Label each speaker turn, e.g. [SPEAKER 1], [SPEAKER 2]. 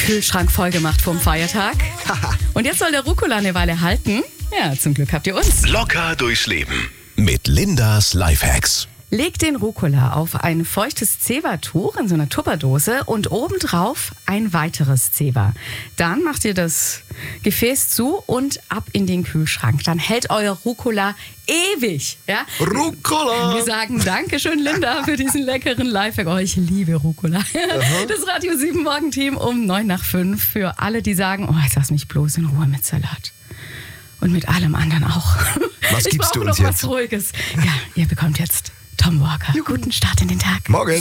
[SPEAKER 1] Kühlschrank vollgemacht vom Feiertag. Und jetzt soll der Rucola eine Weile halten. Ja, zum Glück habt ihr uns.
[SPEAKER 2] Locker durchs Leben mit Lindas Lifehacks.
[SPEAKER 1] Legt den Rucola auf ein feuchtes Zewa-Tuch in so einer Tupperdose und obendrauf ein weiteres Zewa. Dann macht ihr das Gefäß zu und ab in den Kühlschrank. Dann hält euer Rucola ewig. Ja?
[SPEAKER 3] Rucola!
[SPEAKER 1] Wir sagen Dankeschön, Linda, für diesen leckeren Lifehack. Oh, ich liebe Rucola. Das Radio 7 Morgenteam um 4:09 für alle, die sagen, oh, jetzt lass mich bloß in Ruhe mit Salat. Und mit allem anderen auch.
[SPEAKER 3] Was gibst du uns
[SPEAKER 1] Ich brauche noch
[SPEAKER 3] jetzt?
[SPEAKER 1] was Ruhiges. Ja, ihr bekommt jetzt Tom Walker. Guten Start in den Tag.
[SPEAKER 3] Morgen.